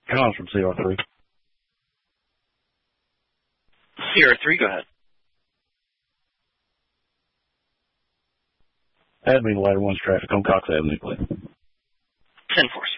Collins from CR3. CR3, go ahead. Add me to ladder 1's traffic on Cox Avenue, please. 10-4,